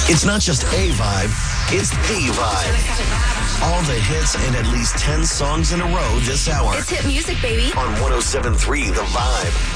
It's not just a vibe, it's the vibe. All the hits and at least 10 songs in a row this hour. It's hit music, baby. On 107.3 The Vibe.